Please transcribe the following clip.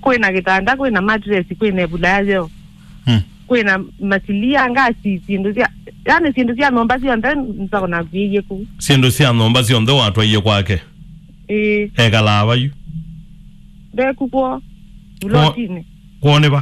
kwina gitanda kwina mattress kwina bulayo kwina masilia ngasi sindu cia yani sindu cia nomba cia nzako na viye ku sindu cia nomba cia ndo watu aye kwake ekalava yu de kuko ulotine kuone ba